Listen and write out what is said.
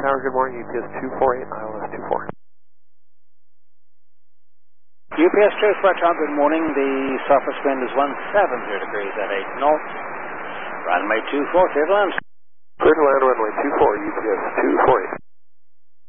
Tower, good morning, UPS 248, ILS 24. UPS Tracebar Tower, good morning. The surface wind is 170 degrees at 8 north. Runway 24, clear to land. Clear to land, runway 24, UPS 248.